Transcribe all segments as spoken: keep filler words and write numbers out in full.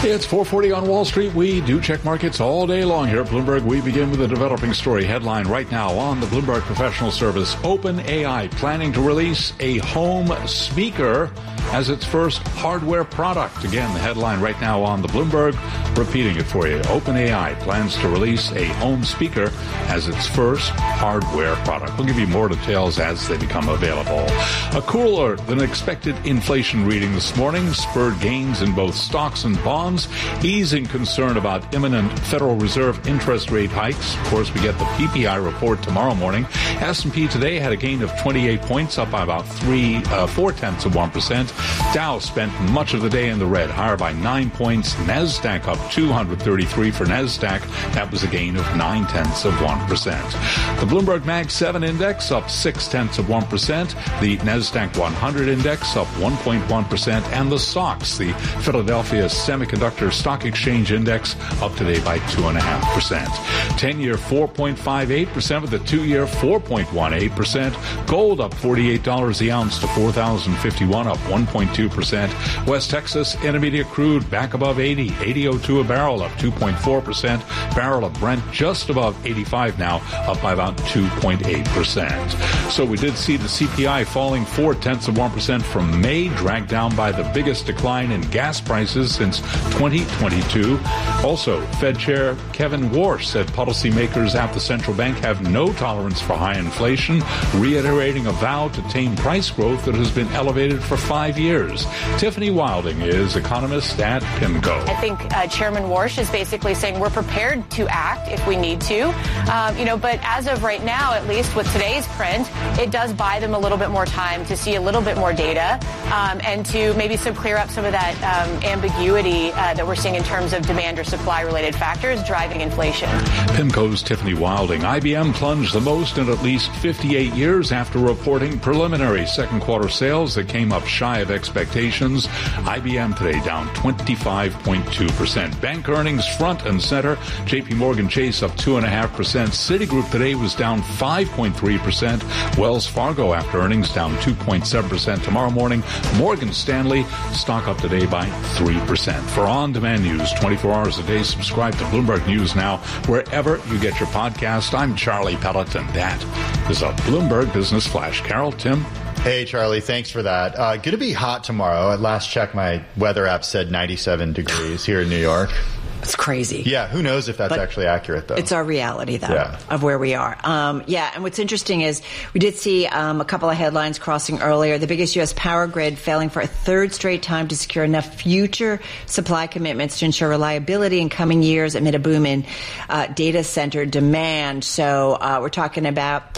It's four forty on Wall Street. We do check markets all day long here at Bloomberg. We begin with a developing story headline right now on the Bloomberg Professional Service. OpenAI planning to release a home speaker as its first hardware product. Again, the headline right now on the Bloomberg. Repeating it for you. OpenAI plans to release a home speaker as its first hardware product. We'll give you more details as they become available. A cooler than expected inflation reading this morning spurred gains in both stocks and bonds, easing concern about imminent Federal Reserve interest rate hikes. Of course, we get the P P I report tomorrow morning. S and P today had a gain of twenty-eight points, up by about three, uh, four tenths of one percent. Dow spent much of the day in the red, higher by nine points. NASDAQ up two hundred thirty-three for NASDAQ. That was a gain of nine tenths of one percent. The Bloomberg Mag seven index up six tenths of one percent. The NASDAQ one hundred index up one point one percent. And the S O X, the Philadelphia Semiconductor Stock Exchange Index, up today by two point five percent. ten-year four point five eight percent with the two-year four point one eight percent. Gold up forty-eight dollars the ounce to four thousand fifty-one, up one point two percent. West Texas Intermediate crude back above eighty, eighty oh two a barrel, up two point four percent. Barrel of Brent just above eighty-five now, up by about two point eight percent. So we did see the C P I falling four tenths of one percent from May, dragged down by the biggest decline in gas prices since twenty twenty-two. Also, Fed Chair Kevin Warsh said policymakers at the central bank have no tolerance for high inflation, reiterating a vow to tame price growth that has been elevated for five years. Tiffany Wilding is economist at PIMCO. I think uh, Chairman Warsh is basically saying we're prepared to act if we need to, um, you know, but as of right now, at least with today's print, it does buy them a little bit more time to see a little bit more data um, and to maybe some clear up some of that um, ambiguity uh, that we're seeing in terms of demand or supply related factors driving inflation. PIMCO's Tiffany Wilding. I B M plunged the most in at least fifty-eight years after reporting preliminary second quarter sales that came up shy of expectations. I B M today down twenty-five point two percent. Bank earnings front and center. J P Morgan Chase up two point five percent. Citigroup today was down five point three percent. Wells Fargo after earnings down two point seven percent tomorrow morning. Morgan Stanley stock up today by three percent. For on-demand news twenty-four hours a day, subscribe to Bloomberg News Now wherever you get your podcast. I'm Charlie Pelleton. That is a Bloomberg Business Flash. Carol, Tim? Hey, Charlie, thanks for that. Uh, going to be hot tomorrow. At last check, my weather app said ninety-seven degrees here in New York. It's crazy. Yeah, who knows if that's but actually accurate, though. It's our reality, though, yeah. of where we are. Um, yeah, and what's interesting is we did see um, a couple of headlines crossing earlier. The biggest U S power grid failing for a third straight time to secure enough future supply commitments to ensure reliability in coming years amid a boom in uh, data center demand. So uh, we're talking about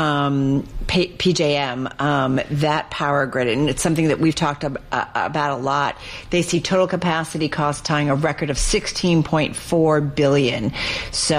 um, P- PJM, um, that power grid, and it's something that we've talked ab- uh, about a lot. They see total capacity costs tying a record of sixteen point four billion dollars.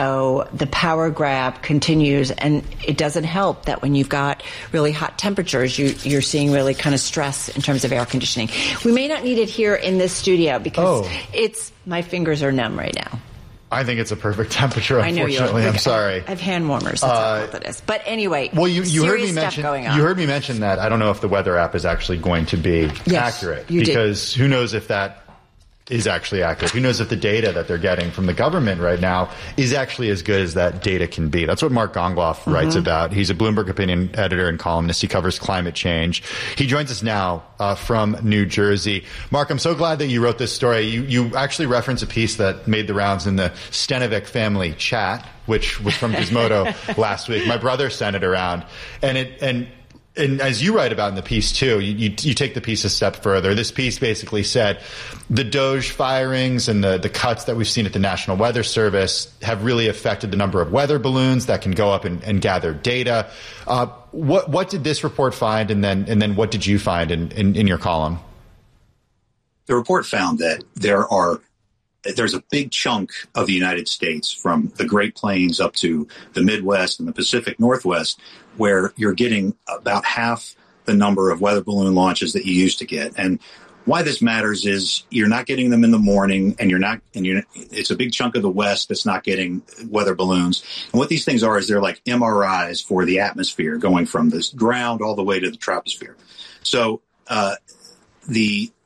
So the power grab continues, and it doesn't help that when you've got really hot temperatures, you, you're seeing really kind of stress in terms of air conditioning. We may not need it here in this studio because oh. it's my fingers are numb right now. I think it's a perfect temperature, unfortunately. I know you I'm sorry. I have hand warmers. That's uh, what it is. But anyway, well, you, you heard me mention going on. You heard me mention that. I don't know if the weather app is actually going to be yes, accurate you because did. Who knows if that is actually accurate. Who knows if the data that they're getting from the government right now is actually as good as that data can be. That's what Mark Gongloff mm-hmm. writes about. He's a Bloomberg opinion editor and columnist. He covers climate change. He joins us now uh, from New Jersey. Mark, I'm so glad that you wrote this story. You, you actually reference a piece that made the rounds in the Stenovic family chat, which was from Gizmodo last week. My brother sent it around, and it and And as you write about in the piece, too, you, you, you take the piece a step further. This piece basically said the Doge firings and the, the cuts that we've seen at the National Weather Service have really affected the number of weather balloons that can go up and, and gather data. Uh, what what did this report find, and then and then what did you find in, in, in your column? The report found that there are there's a big chunk of the United States, from the Great Plains up to the Midwest and the Pacific Northwest, where you're getting about half the number of weather balloon launches that you used to get. And why this matters is you're not getting them in the morning, and you're not, and you're, it's a big chunk of the West that's not getting weather balloons. And what these things are is they're like M R Is for the atmosphere, going from the ground all the way to the troposphere. So, uh, the